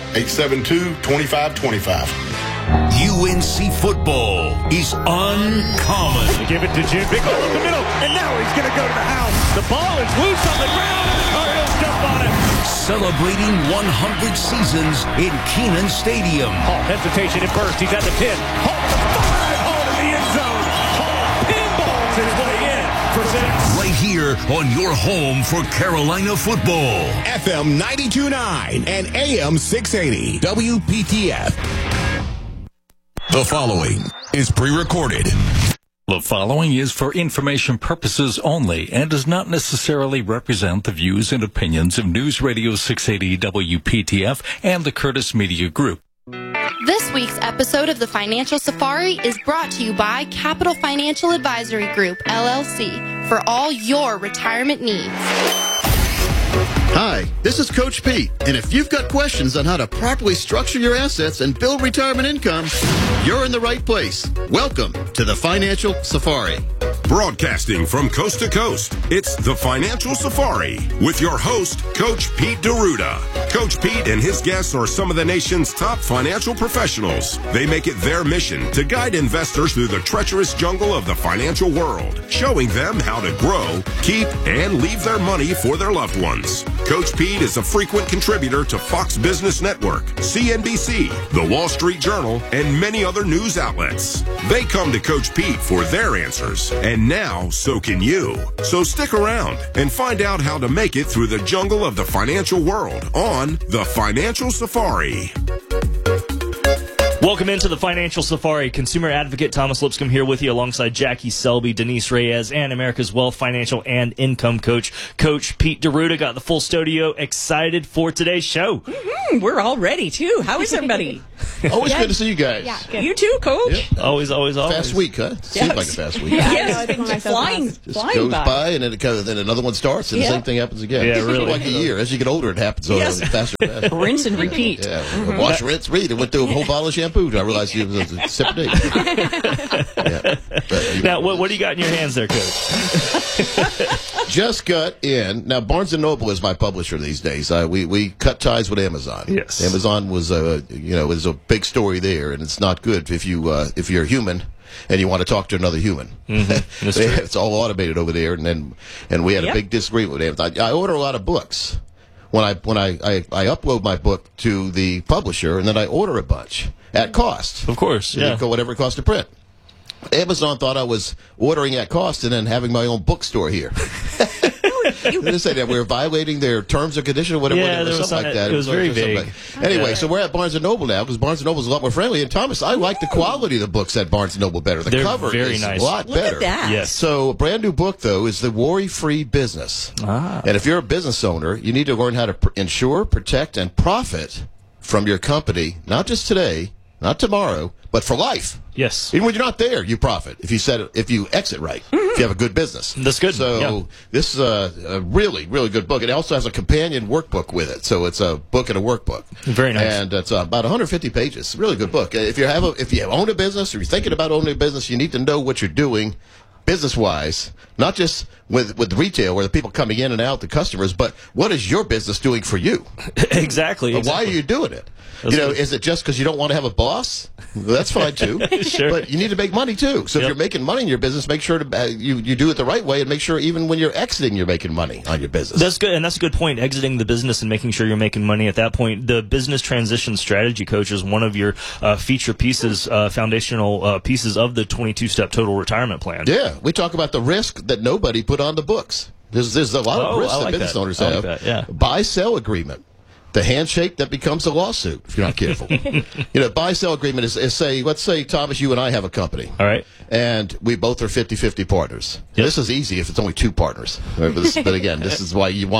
872-2525. UNC football is uncommon. They give it to Jim. Big hole in the middle, and now he's going to go to the house. The ball is loose on the ground. Cardinals jump on it. Celebrating 100 seasons in Kenan Stadium. Hall, hesitation at first. He's at the 10. Hall to the 5. Hall to the end zone. Hall pinballs his way in for 6. Right here on your home for Carolina football. FM 92.9 and AM 680. WPTF. The following is pre-recorded. The following is for information purposes only and does not necessarily represent the views and opinions of News Radio 680 WPTF and the Curtis Media Group. This week's episode of the Financial Safari is brought to you by Capital Financial Advisory Group, LLC, for all your retirement needs. Hi, this is Coach Pete, and if you've got questions on how to properly structure your assets and build retirement income, you're in the right place. Welcome to the Financial Safari. Broadcasting from coast to coast, it's the Financial Safari with your host, Coach Pete D'Arruda. Coach Pete and his guests are some of the nation's top financial professionals. They make it their mission to guide investors through the treacherous jungle of the financial world, showing them how to grow, keep, and leave their money for their loved ones. Coach Pete is a frequent contributor to Fox Business Network, CNBC, The Wall Street Journal, and many other news outlets. They come to Coach Pete for their answers, and now so can you. So stick around and find out how to make it through the jungle of the financial world on The Financial Safari. Welcome into the Financial Safari. Consumer advocate Thomas Lipscomb here with you alongside Jackie Selby, Denise Reyes, and America's Wealth Financial and Income Coach, Coach Pete D'Arruda. Got the full studio excited for today's show. Mm-hmm. We're all ready, too. How is everybody? Always good to see you guys. Yeah, good. You too, Coach. Yep. Always. Fast week, huh? Seems like a fast week. Yes, it's been flying goes by, and then another one starts, and the same thing happens again. Yeah, really. Like a year. As you get older, it happens faster and faster. Rinse and repeat. Yeah. Wash, rinse, repeat. I went through a whole bottle of shampoo. I realized it was a separate day. Now, what do you got in your hands there, Coach? Just got in. Now, Barnes & Noble is my publisher these days. We cut ties with Amazon. Yes. Amazon was was a big story there, and it's not good if you're a human and you want to talk to another human. Mm-hmm. It's all automated over there, and we had a big disagreement with Amazon. I order a lot of books. When I upload my book to the publisher, and then I order a bunch at cost. Of course, yeah. Whatever it costs to print. Amazon thought I was ordering at cost and then having my own bookstore here. They say that we're violating their terms or conditions or whatever, something like that. It was very vague. Anyway, so we're at Barnes & Noble now because Barnes & Noble is a lot more friendly. And Thomas, I like the quality of the books at Barnes & Noble better. The cover very is nice. a lot better. Look at that. Yes. So a brand new book, though, is The Worry-Free Business. And if you're a business owner, you need to learn how to insure, protect, and profit from your company, not just today, not tomorrow, but for life. Yes. Even when you're not there, you profit if you exit right. If you have a good business. That's good. So this is a really, really good book. It also has a companion workbook with it. So it's a book and a workbook. Very nice. And it's about 150 pages. Really good book. If you own a business or you're thinking about owning a business, you need to know what you're doing business-wise, not just with retail where the people coming in and out, the customers, but what is your business doing for you? Exactly. Why are you doing it? Is it just because you don't want to have a boss? Well, that's fine too. Sure. But you need to make money too. So if you're making money in your business, make sure you do it the right way, and make sure even when you're exiting, you're making money on your business. That's good, and that's a good point. Exiting the business and making sure you're making money at that point. The business transition strategy, Coach, is one of your feature pieces, foundational pieces of the 22-step total retirement plan. Yeah, we talk about the risk that nobody put on the books. There's a lot of risks that business owners have. Buy-sell agreement. The handshake that becomes a lawsuit if you're not careful. Buy-sell agreement is let's say, Thomas, you and I have a company. All right. And we both are 50-50 partners. Yep. This is easy if it's only two partners. But again, this is why you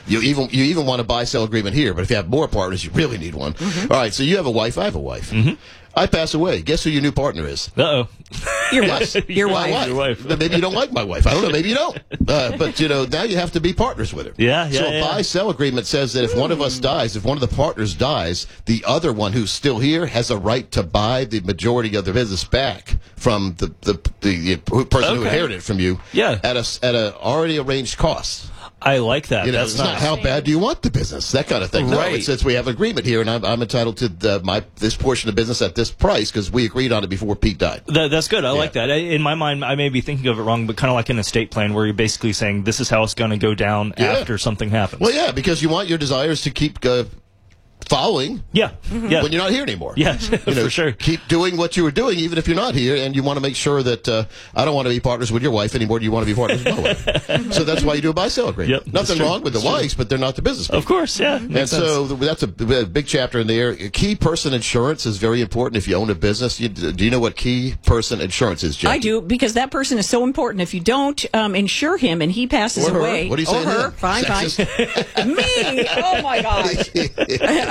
even want a buy-sell agreement here. But if you have more partners, you really need one. Mm-hmm. All right, so you have a wife, I have a wife. Mm-hmm. I pass away. Guess who your new partner is? Uh-oh. Your wife. Your wife. Maybe you don't like my wife. I don't know. Maybe you don't. But now you have to be partners with her. Yeah. So a buy-sell agreement says that if one of us dies, if one of the partners dies, the other one who's still here has a right to buy the majority of the business back from the person who inherited it from you. Yeah. At a already arranged cost. I like that. That's it's nice. Not how bad do you want the business, that kind of thing. Right. No, it says we have an agreement here, and I'm entitled to this portion of business at this price because we agreed on it before Pete died. That's good. I like that. In my mind, I may be thinking of it wrong, but kind of like an estate plan where you're basically saying this is how it's going to go down after something happens. Well, yeah, because you want your desires to keep following. Yeah. When you're not here anymore. Yeah, for sure. Keep doing what you were doing even if you're not here, and you want to make sure that I don't want to be partners with your wife anymore. Do you want to be partners with my wife? So that's why you do a buy-sell agreement. Yep, nothing wrong with the wives, but they're not the business people. Of course, yeah. And so that's a big chapter in there. Key person insurance is very important if you own a business. Do you know what key person insurance is, Jackie? I do, because that person is so important. If you don't insure him and he passes away. What do you say? Or her. Fine. Me. Oh, my gosh.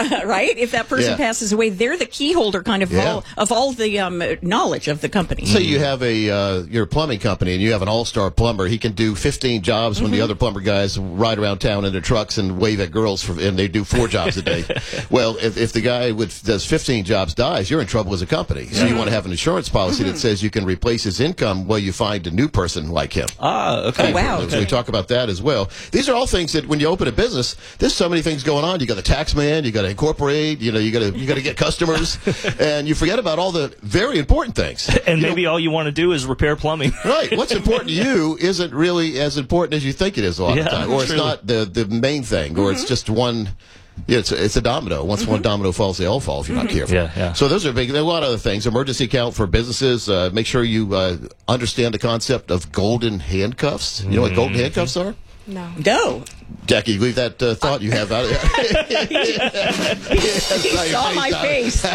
right? If that person passes away, they're the key holder kind of all the knowledge of the company. Say you have your plumbing company and you have an all-star plumber. He can do 15 jobs when the other plumber guys ride around town in their trucks and wave at girls and they do 4 jobs a day. Well, if the guy does 15 jobs dies, you're in trouble as a company. So you want to have an insurance policy that says you can replace his income while you find a new person like him. Okay. Oh, wow. So we talk about that as well. These are all things that when you open a business, there's so many things going on. You got the tax man, you got to incorporate, you got to get customers, and you forget about all the very important things. And maybe all you want to do is repair plumbing. Right. What's important to you isn't really as important as you think it is a lot of the time, or it's not the main thing, or it's just one. Yeah, it's a domino. Once one domino falls, they all fall if you're not careful. Yeah. So those are big. There are a lot of other things. Emergency account for businesses. Make sure you understand the concept of golden handcuffs. You know what golden handcuffs are? No. Jackie, you leave that thought you have out of He saw my face.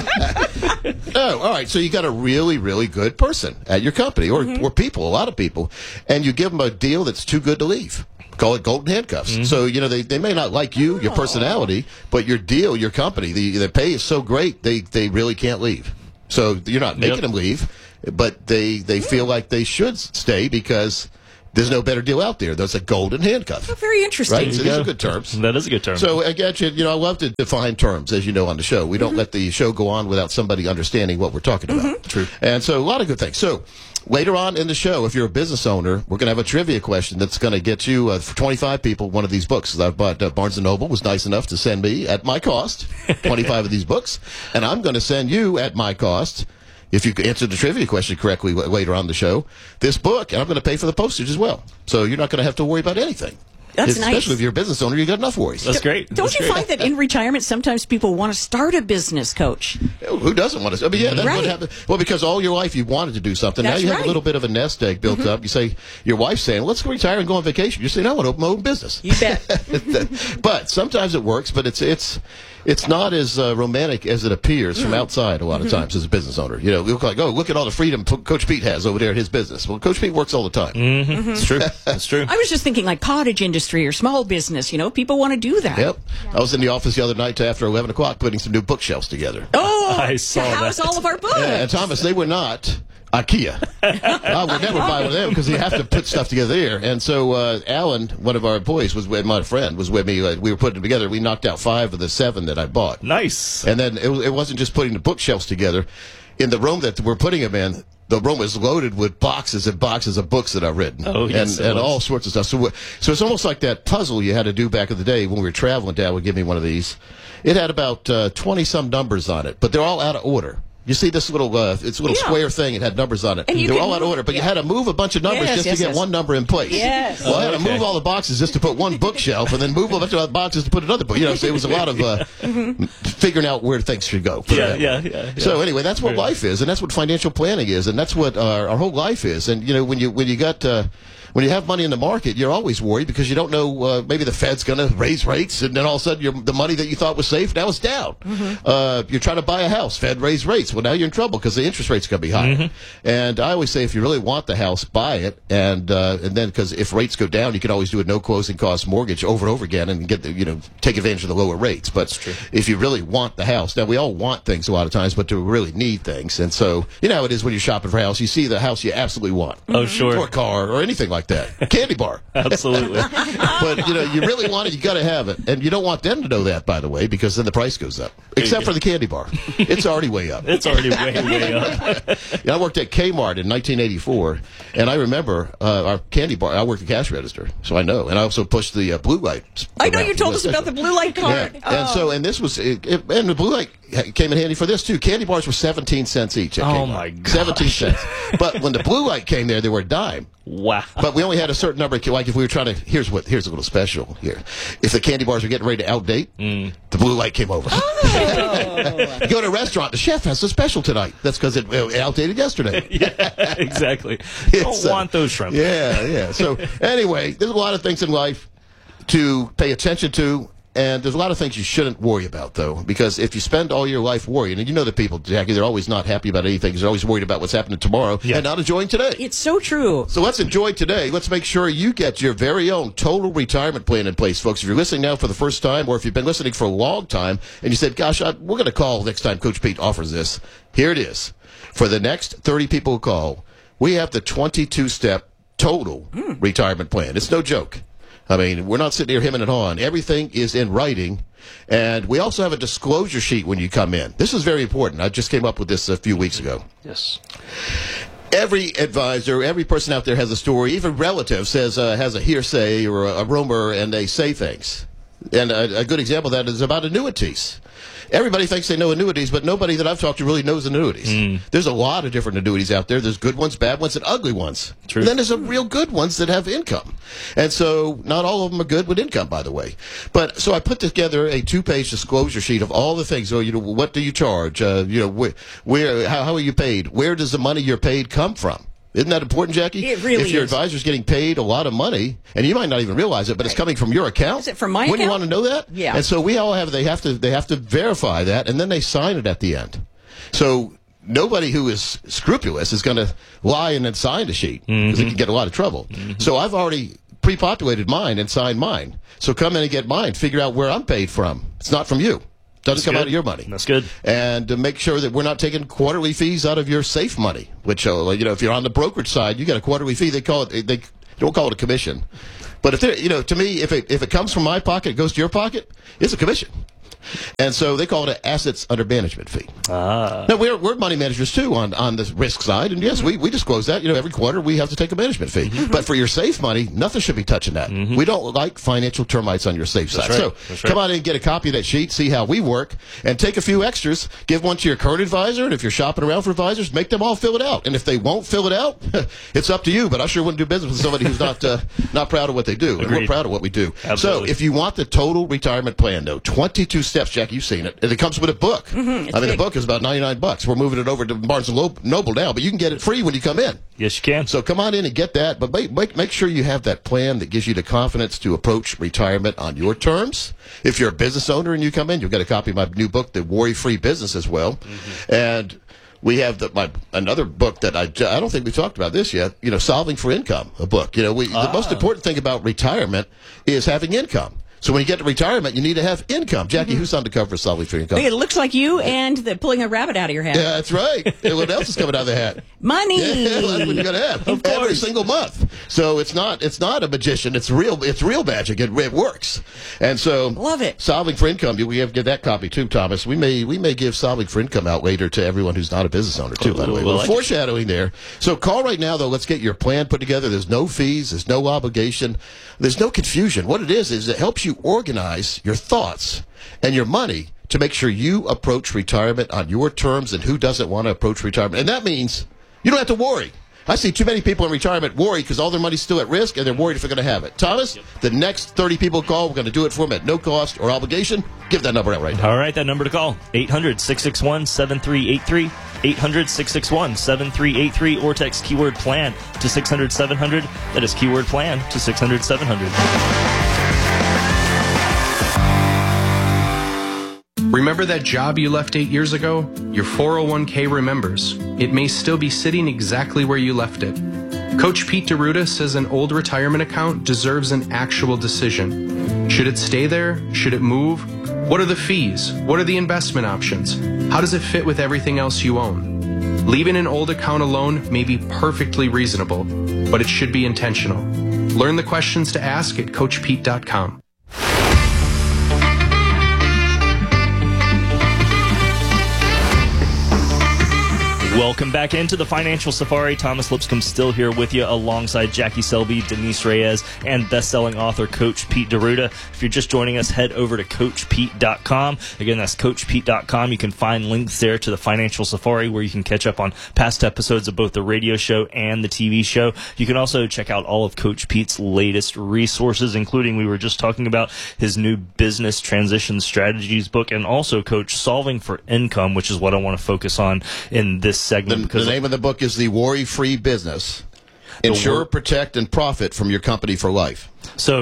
Oh, all right. So you got a really, really good person at your company, or people, a lot of people, and you give them a deal that's too good to leave. Call it golden handcuffs. So, they may not like you, your personality, but your deal, your company, the pay is so great, they really can't leave. So you're not making them leave, but they feel like they should stay because there's no better deal out there. That's a golden handcuff. Oh, very interesting. Right? So these are good terms. That is a good term. So I get you. I love to define terms, as you know, on the show. We don't let the show go on without somebody understanding what we're talking about. True. And so a lot of good things. So later on in the show, if you're a business owner, we're going to have a trivia question that's going to get you, for 25 people, one of these books. I've bought Barnes & Noble was nice enough to send me, at my cost, 25 of these books. And I'm going to send you, at my cost, if you answer the trivia question correctly later on the show, this book, and I'm going to pay for the postage as well. So you're not going to have to worry about anything. That's nice. Especially if you're a business owner, you got enough worries. That's great. Don't you find that in retirement, sometimes people want to start a business, Coach? Who doesn't want to? I mean, yeah, that's what happened. Well, because all your life you wanted to do something. That's now you have a little bit of a nest egg built up. You say, your wife's saying, let's go retire and go on vacation. You're saying, I want to open my own business. You bet. But sometimes it works, but it's not as romantic as it appears from outside a lot of times as a business owner. You look like, look at all the freedom Coach Pete has over there at his business. Well, Coach Pete works all the time. It's true. That's true. I was just thinking like cottage industry or small business. People want to do that. Yep. I was in the office the other night after 11 o'clock putting some new bookshelves together. Oh, I saw that. How's all of our books? Yeah, and Thomas, they were not IKEA. I would never buy one of them because you have to put stuff together there. And so Alan, one of our employees, my friend, was with me. We were putting them together. We knocked out 5 of the 7 that I bought. Nice. And then it wasn't just putting the bookshelves together. In the room that we're putting them in, the room is loaded with boxes and boxes of books that I've written. Oh, yes, and all sorts of stuff. So it's almost like that puzzle you had to do back in the day when we were traveling. Dad would give me one of these. It had about 20-some numbers on it, but they're all out of order. You see this little square thing, it had numbers on it. They were all out of order, but you had to move a bunch of numbers just to get one number in place. Yes. Well, I had to move all the boxes just to put one bookshelf, and then move a bunch of other boxes to put another book. So it was a lot of figuring out where things should go. Yeah. So anyway, that's what life is, and that's what financial planning is, and that's what our whole life is. And when you have money in the market, you're always worried because you don't know, maybe the Fed's going to raise rates, and then all of a sudden the money that you thought was safe, now it's down. You're trying to buy a house, Fed raised rates. Well, now you're in trouble because the interest rate's going to be higher. And I always say if you really want the house, buy it, and then because if rates go down, you can always do a no closing cost mortgage over and over again and get take advantage of the lower rates. But if you really want the house, now we all want things a lot of times, but to really need things. And so, how it is when you're shopping for a house, you see the house you absolutely want. Oh, sure. Or a car or anything like that. A candy bar. Absolutely. But, you really want it, you got to have it. And you don't want them to know that, by the way, because then the price goes up. Except for the candy bar. It's already way up. It's already way up. I worked at Kmart in 1984, and I remember our candy bar. I worked the cash register, so I know. And I also pushed the blue light. I know you told us about the blue light card. Yeah. And this was, and the blue light came in handy for this, too. Candy bars were 17 cents each at Kmart. Oh, my gosh. 17 cents. But when the blue light came there, they were a dime. Wow. But we only had a certain number. Like if we were trying to, here's a little special here. If the candy bars were getting ready to outdate, the blue light came over. Oh. You go to a restaurant, the chef has a special tonight. That's because it outdated yesterday. Yeah, exactly. Don't want those shrimp. Yeah. So anyway, there's a lot of things in life to pay attention to. And there's a lot of things you shouldn't worry about, though, because if you spend all your life worrying, and you know the people, Jackie, they're always not happy about anything. They're always worried about what's happening tomorrow and not enjoying today. It's so true. So let's enjoy today. Let's make sure you get your very own total retirement plan in place, folks. If you're listening now for the first time, or if you've been listening for a long time, and you said, gosh, we're going to call next time Coach Pete offers this. Here it is. For the next 30 people who call, we have the 22-step total retirement plan. It's no joke. I mean, we're not sitting here hemming and hawing. Everything is in writing. And we also have a disclosure sheet when you come in. This is very important. I just came up with this a few weeks ago. Yes. Every advisor, every person out there has a story. Even relatives has a hearsay or a rumor, and they say things. And a good example of that is about annuities. Everybody thinks they know annuities, but nobody that I've talked to really knows annuities. There's a lot of different annuities out there. There's good ones, bad ones, and ugly ones. True. And then there's some real good ones that have income. And so not all of them are good with income, by the way. But so I put together a 2-page disclosure sheet of all the things. So, what do you charge? How are you paid? Where does the money you're paid come from? Isn't that important, Jackie? It really is. If your advisor's getting paid a lot of money, and you might not even realize it, but it's coming from your account. Is it from my Wouldn't account? you want to know that? Yeah. And so we all have, they have to verify that, and then they sign it at the end. So nobody who is scrupulous is going to lie and then sign the sheet, because it can get a lot of trouble. So I've already pre-populated mine and signed mine. So come in and get mine. Figure out where I'm paid from. It's not from you. Doesn't come out of your money. That's good. And to make sure that we're not taking quarterly fees out of your safe money, which, if you're on the brokerage side, you got a quarterly fee. They don't call it a commission. But to me, if it comes from my pocket, it goes to your pocket, it's a commission. And so they call it an assets under management fee. Now, we're money managers, too, on the risk side. And, yes, we disclose that. Every quarter we have to take a management fee. But for your safe money, nothing should be touching that. We don't like financial termites on your safe side. Right. So come on in and get a copy of that sheet, see how we work, and take a few extras. Give one to your current advisor. And if you're shopping around for advisors, make them all fill it out. And if they won't fill it out, it's up to you. But I sure wouldn't do business with somebody who's not proud of what they do. Agreed. And we're proud of what we do. Absolutely. So if you want the total retirement plan, though, 22 steps, Jackie, you've seen it. And it comes with a book. The book is about $99. We're moving it over to Barnes & Noble now, but you can get it free when you come in. Yes, you can. So come on in and get that, but make sure you have that plan that gives you the confidence to approach retirement on your terms. If you're a business owner and you come in, you'll get a copy of my new book, The Worry-Free Business, as well. And we have another book that I don't think we've talked about this yet, Solving for Income, a book. The most important thing about retirement is having income. So when you get to retirement, you need to have income. Jackie, who's on the cover of Solving for Income? It looks like you and pulling a rabbit out of your hat. Yeah, that's right. And what else is coming out of the hat? Money. Yeah, that's what you got to have every single month. So it's not a magician. It's real magic. It works. And so love it. Solving for Income. We have to get that copy too, Thomas. We may give Solving for Income out later to everyone who's not a business owner too. By the way, we're foreshadowing there. So call right now though. Let's get your plan put together. There's no fees. There's no obligation. There's no confusion. What it is it helps you organize your thoughts and your money to make sure you approach retirement on your terms. And who doesn't want to approach retirement? And that means you don't have to worry. I see too many people in retirement worry because all their money's still at risk and they're worried if they're going to have it. Thomas, the next 30 people call, we're going to do it for them at no cost or obligation. Give that number out right now. All right, that number to call, 800-661-7383, 800-661-7383, or text keyword plan to 600-700. That is keyword plan to 600-700. Remember that job you left 8 years ago? Your 401k remembers. It may still be sitting exactly where you left it. Coach Pete D'Arruda says an old retirement account deserves an actual decision. Should it stay there? Should it move? What are the fees? What are the investment options? How does it fit with everything else you own? Leaving an old account alone may be perfectly reasonable, but it should be intentional. Learn the questions to ask at CoachPete.com. Welcome back into the Financial Safari. Thomas Lipscomb still here with you alongside Jackie Selby, Denise Reyes, and best-selling author Coach Pete D'Arruda. If you're just joining us, head over to CoachPete.com. Again, that's CoachPete.com. You can find links there to the Financial Safari where you can catch up on past episodes of both the radio show and the TV show. You can also check out all of Coach Pete's latest resources, including we were just talking about his new Business Transition Strategies book, and also, Coach, Solving for Income, which is what I want to focus on in this segment. The name of the book is The Worry-Free Business. Insure, protect, and profit from your company for life. So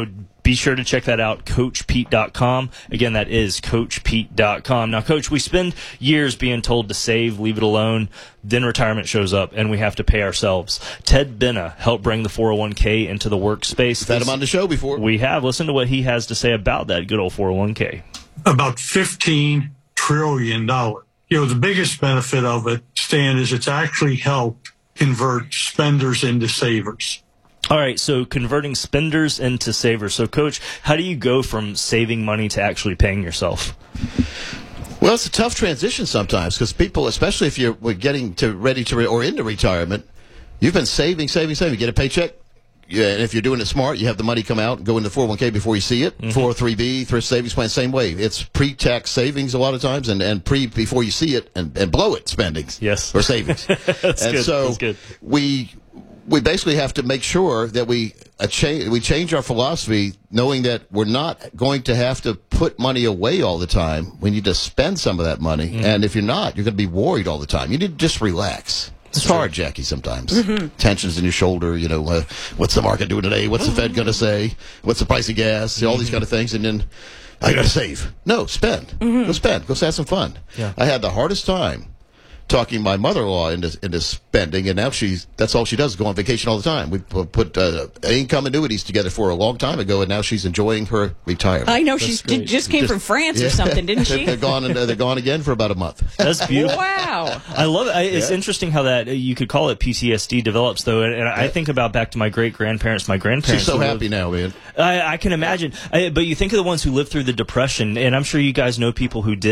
Be sure to check that out, CoachPete.com. Again, that is CoachPete.com. Now, Coach, we spend years being told to save, leave it alone. Then retirement shows up, and we have to pay ourselves. Ted Benna helped bring the 401k into the workspace. We've had him on the show before. We have. Listen to what he has to say about that good old 401k. About $15 trillion. The biggest benefit of it, Stan, is it's actually helped convert spenders into savers. All right, so converting spenders into savers. So, Coach, how do you go from saving money to actually paying yourself? Well, it's a tough transition sometimes because people, especially if you're getting ready to or into retirement, you've been saving. You get a paycheck. Yeah, and if you're doing it smart, you have the money come out and go into 401k before you see it. 403b, thrift savings plan, same way. It's pre-tax savings a lot of times and before you see it and blow it spendings. Yes. Or savings. That's and good. so That's good. we basically have to make sure that we change our philosophy, knowing that we're not going to have to put money away all the time. We need to spend some of that money. And if you're not, you're going to be worried all the time. You need to just relax. It's hard, Jackie, sometimes. Tensions in your shoulder, what's the market doing today? What's the Fed going to say? What's the price of gas? All these kind of things. And then, I got to save. No, spend. Go spend. Go have some fun. Yeah. I had the hardest time talking my mother-in-law into spending, and now that's all she does is go on vacation all the time. We put income annuities together for a long time ago, and now she's enjoying her retirement. I know she just came from France or something, didn't she? They're gone again for about a month. That's beautiful. Wow. I love it. It's interesting how that, you could call it PTSD, develops, though. And I think about back to my great-grandparents, my grandparents. She's so happy now, man. I can imagine. But you think of the ones who lived through the Depression, and I'm sure you guys know people who did.